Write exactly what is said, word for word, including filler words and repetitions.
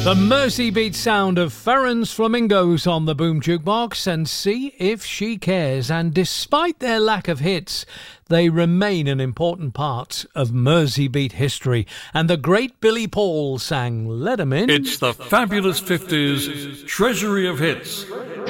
The Merseybeat sound of Ferrens Flamingos on the Boom Jukebox, and See If She Cares. And despite their lack of hits, they remain an important part of Merseybeat history. And the great Billy Paul sang Let 'Em In. It's the fabulous fifties Treasury of Hits.